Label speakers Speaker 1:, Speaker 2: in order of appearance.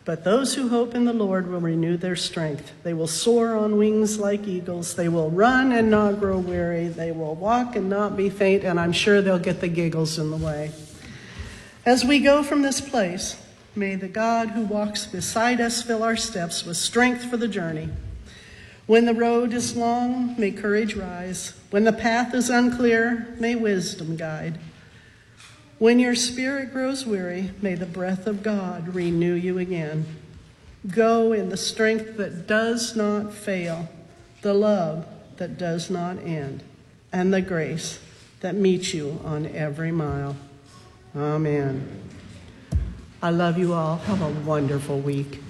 Speaker 1: But those who hope in the Lord will renew their strength. They will soar on wings like eagles. They will run and not grow weary. They will walk and not be faint, and I'm sure they'll get the giggles in the way. As we go from this place, may the God who walks beside us fill our steps with strength for the journey. When the road is long, may courage rise. When the path is unclear, may wisdom guide. When your spirit grows weary, may the breath of God renew you again. Go in the strength that does not fail, the love that does not end, and the grace that meets you on every mile. Amen. I love you all. Have a wonderful week.